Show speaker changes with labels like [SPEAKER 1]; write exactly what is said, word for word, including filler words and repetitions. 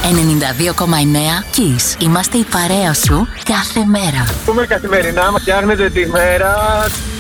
[SPEAKER 1] ενενήντα δύο κόμμα εννέα Kiss. Είμαστε η παρέα σου κάθε μέρα.
[SPEAKER 2] Πούμε καθημερινά, μας φτιάχνετε τη μέρα.